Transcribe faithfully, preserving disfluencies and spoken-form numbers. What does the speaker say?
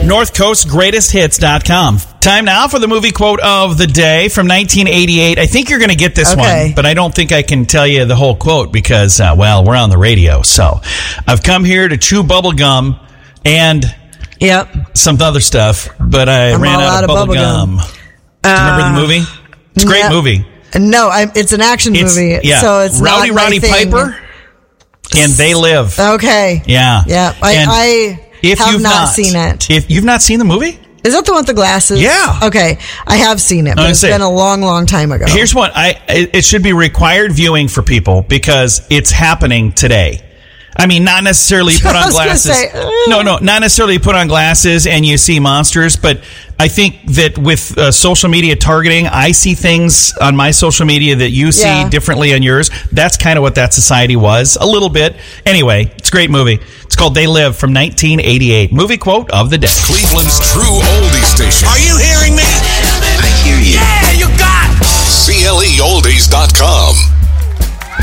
north coast greatest hits dot com. Time now for the movie quote of the day from nineteen eighty-eight. I think you're going to get this Okay. one, but I don't think I can tell you the whole quote because, uh, well, we're on the radio. So I've come here to chew bubble gum and Yep. some other stuff, but I I'm ran all out, of bubble gum. gum. Do you remember the movie? It's a great yeah. movie. No, I, it's an action It's, movie. yeah. So it's Rowdy not my Roddy thing. Piper and They Live. Okay. Yeah. Yeah. I, And I if have you've not, seen it. If you've not seen the movie? Is that the one with the glasses? Yeah. Okay. I have seen it, but I it's say- been a long, long time ago. Here's what I it it should be required viewing for people because it's happening today. I mean, not necessarily you put I on was gonna glasses. say, uh. no, no, not necessarily you put on glasses and you see monsters, but I think that with uh, social media targeting, I see things on my social media that you see Yeah. differently on yours. That's kind of what that society was, a little bit. Anyway, it's a great movie. It's called They Live from nineteen eighty-eight. Movie quote of the day. Cleveland's true oldie station. Are you hearing me? I hear you. Yeah, you got it. C L E oldies dot com.